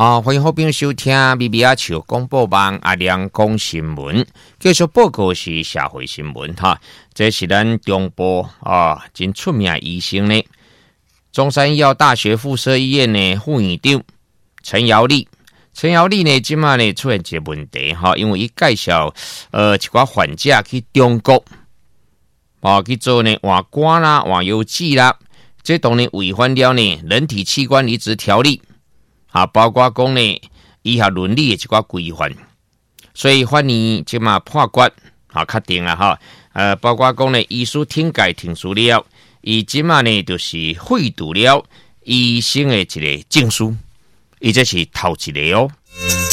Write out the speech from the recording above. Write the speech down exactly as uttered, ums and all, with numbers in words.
啊，欢迎好朋友收听咪咪阿笑广播网阿亮讲新闻，继续报告是社会新闻哈。这是咱中部啊真出名的医生呢，中山医药大学附设医院的副院长陈尧利。陈尧利呢，今嘛呢出现一个问题哈，因为伊介绍呃一寡患者去中国啊去做呢换肝啦、换邮寄啦，这当然违反了呢人体器官移植条例。啊，包括讲呢，医学伦理的一寡规范，所以法院即嘛判决啊，确定了哈。呃，包括讲呢，医师听改停书了，伊即嘛呢就是废除了医生的一个证书，伊这是头一个哦。